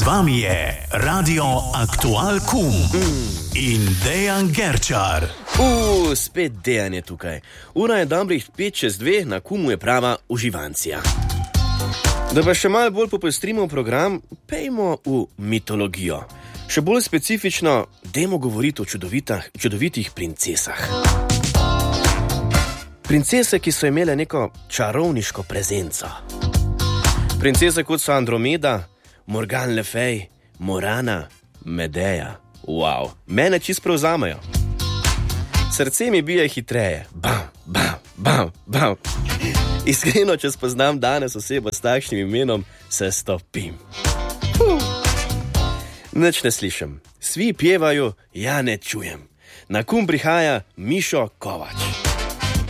vami je Radio Aktual Kum in Dejan Gerčar. Spet Dejan je tukaj. Ura je dobrih 5:02, na Kumu je prava uživancija. Da pa še malo bolj popestrimo program, pejmo v mitologijo. Še bolj specifično, dajmo govoriti o čudovitih princesah. Princese, ki so imele neko čarovniško prezenco. Princese kot so Andromeda, Morgan Le Fay, Morana, Medeja. Wow, mene čist prevzamejo. Srce mi bije hitreje. Bam, bam, bam, bam. Iskreno, če spoznam danes osebo s takšnim imenom, se stopim. Nič ne slišim. Svi pjevajo, ja ne čujem. Na Kum prihaja Mišo Kovač.